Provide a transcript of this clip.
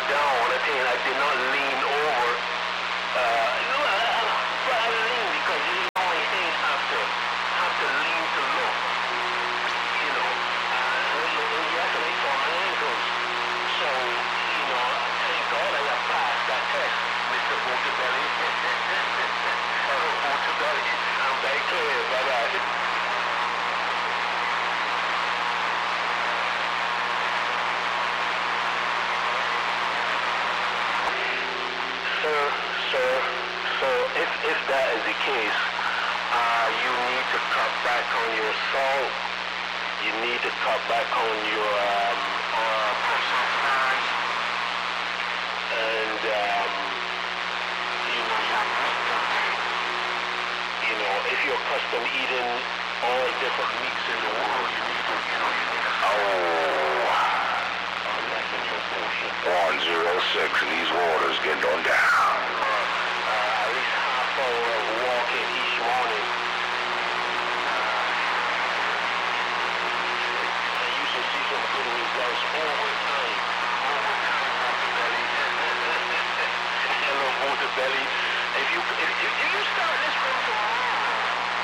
down. I did not lean over. But I lean because you know I ain't have to lean to look. You know, you have to make for my ankles. So, you know, thank God I got passed that test, Mr. Bootabelly. Bootabelly, I'm very clear about that. So if that is the case, you need to cut back on your salt. You need to cut back on your processed fats, and you know, if you're accustomed eating all different meats in the world, you need to lessen your portion. 106, these waters get on down.